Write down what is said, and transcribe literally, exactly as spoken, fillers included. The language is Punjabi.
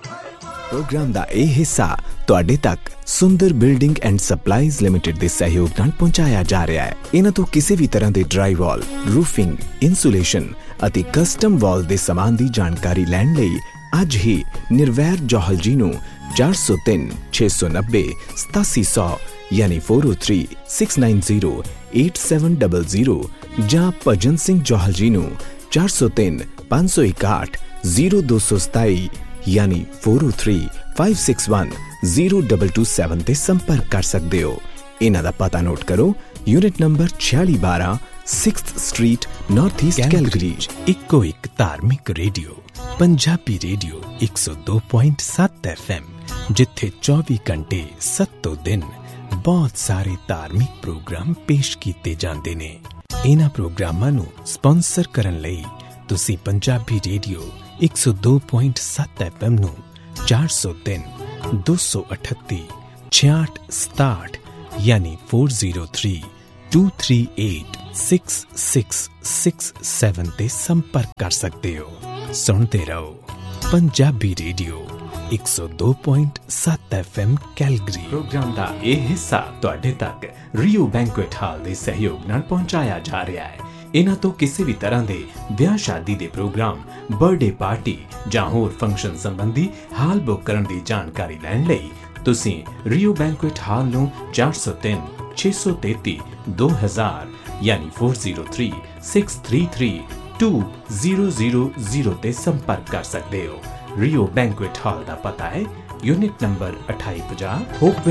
प्रोग्राम दा ਇਹ ਹਿੱਸਾ ਤੁਹਾਡੇ ਤੱਕ ਸੁੰਦਰ ਬਿਲਡਿੰਗ ਐਂਡ ਸਪਲਾਈਜ਼ ਲਿਮਟਿਡ ਦੇ ਸਹਿਯੋਗ ਨਾਲ ਪਹੁੰਚਾਇਆ ਜਾ ਰਿਹਾ ਹੈ। ਇਹਨਾਂ ਤੋਂ ਕਿਸੇ ਵੀ ਤਰ੍ਹਾਂ ਦੇ ਡਰਾਈ ਵਾਲ, ਰੂਫਿੰਗ, ਇਨਸੂਲੇਸ਼ਨ ਅਤੇ ਕਸਟਮ ਵਾਲ ਦੇ ਸਮਾਨ ਦੀ ਜਾਣਕਾਰੀ ਲੈਣ ਲਈ ਅੱਜ ਹੀ ਨਿਰਵੈਰ ਜੌਹਲ ਜੀ ਨੂੰ ਚਾਰ ਸੌ ਤਿੰਨ ਛੇ ਸੌ ਨੱਬੇ ਸਤਾਸੀ ਸੌ ਯਾਨੀ ਚਾਰ ਸੌ ਤਿੰਨ ਛੇ ਸੌ ਨੱਬੇ ਸੱਤ ਸੱਤ ਜ਼ੀਰੋ ਜ਼ੀਰੋ ਜਾਂ ਭਜਨ ਸਿੰਘ ਜੌਹਲ ਜੀ ਨੂੰ ਚਾਰ ਸੌ ਤਿੰਨ ਪੰਜ ਸੌ ਇਕਾਹਠ ਜ਼ੀਰੋ ਦੋ ਸੌ ਸਤਾਈ ਯਾਨੀ ਚਾਰ ਸੌ ਤਿੰਨ ਪੰਜ ਛੇ ਇੱਕ ਜ਼ੀਰੋ ਦੋ ਦੋ ਸੱਤ ਤੇ ਸੰਪਰਕ ਕਰ ਸਕਦੇ ਹੋ। ਇਹਨਾਂ ਦਾ ਪਤਾ ਨੋਟ ਕਰੋ, ਯੂਨਿਟ ਨੰਬਰ ਛਿਆਲੀ ਬਾਰਾਂ sixth street north East Calgary. ਇੱਕੋ ਇੱਕ ਧਾਰਮਿਕ ਰੇਡੀਓ ਪੰਜਾਬੀ ਰੇਡੀਓ ਇੱਕ ਸੌ ਦੋ ਪੁਆਇੰਟ ਸੱਤ ਐਫ ਐਮ, ਜਿੱਥੇ ਚੌਵੀ ਘੰਟੇ ਸੱਤੋਂ ਦਿਨ ਬਹੁਤ ਸਾਰੇ ਧਾਰਮਿਕ ਪ੍ਰੋਗਰਾਮ ਪੇਸ਼ ਕੀਤੇ ਜਾਂਦੇ ਨੇ। ਇਹਨਾਂ ਪ੍ਰੋਗਰਾਮਾਂ ਨੂੰ ਸਪਾਂਸਰ ਕਰਨ ਲਈ ਤੁਸੀਂ ਪੰਜਾਬੀ ਰੇਡੀਓ ਇੱਕ ਸੌ ਦੋ ਪੁਆਇੰਟ ਸੱਤ ਐਫ ਐਮ ਨੂੰ ਚਾਰ ਸੌ ਤਿੰਨ ਦੋ ਸੌ ਅਠੱਤੀ ਛਿਆਹਠ ਸਤਾਹਠ ਯਾਨੀ ਚਾਰ ਸੌ ਤਿੰਨ ਦੋ ਤਿੰਨ ਅੱਠ ਛੇ ਛੇ ਛੇ ਸੱਤ ਤੇ ਸੰਪਰਕ ਕਰ ਸਕਦੇ ਹੋ। ਸੁਣਦੇ ਰਹੋ ਪੰਜਾਬੀ ਰੇਡੀਓ ਇੱਕ ਸੌ ਦੋ ਪੁਆਇੰਟ ਸੱਤ ਐਫ ਐਮ ਕੈਲਗਰੀ। ਪ੍ਰੋਗਰਾਮ ਦਾ ਇਹ ਹਿੱਸਾ ਤੁਹਾਡੇ ਤੱਕ ਰਿਓ ਬੈਂਕੁਏਟ ਹਾਲ ਦੇ ਸਹਿਯੋਗ ਨਾਲ ਪਹੁੰਚਾਇਆ ਜਾ ਰਿਹਾ ਹੈ। ਇਹਨਾਂ ਤੋਂ ਕਿਸੇ ਵੀ ਤਰ੍ਹਾਂ ਦੇ ਵਿਆਹ ਸ਼ਾਦੀ ਦੇ ਪ੍ਰੋਗਰਾਮ, ਬਰਥਡੇ ਪਾਰਟੀ ਜਾਂ ਹੋਰ ਫੰਕਸ਼ਨ ਸੰਬੰਧੀ ਹਾਲ ਬੁੱਕ ਕਰਨ ਦੀ ਜਾਣਕਾਰੀ ਲੈਣ ਲਈ ਤੁਸੀਂ ਰਿਓ ਬੈਂਕੁਏਟ ਹਾਲ ਨੂੰ ਚਾਰ ਸੌ ਤਿੰਨ ਛੇ ਸੌ ਤੇਤੀ ਦੋ ਹਜ਼ਾਰ ਯਾਨੀ ਚਾਰ ਸੌ ਤਿੰਨ ਛੇ ਤਿੰਨ ਤਿੰਨ ਦੋ ਜ਼ੀਰੋ ਜ਼ੀਰੋ ਜ਼ੀਰੋ ਤੇ ਸੰਪਰਕ ਕਰ ਸਕਦੇ ਹੋ। ਰਿਓ ਬੈਂਕੁਏਟ ਹਾਲ ਦਾ ਪਤਾ ਹੈ ਯੂਨਿਟ ਨੰਬਰ ਅਠਾਈ ਪੰਜਾਹ ਹੋਪਵੈਲ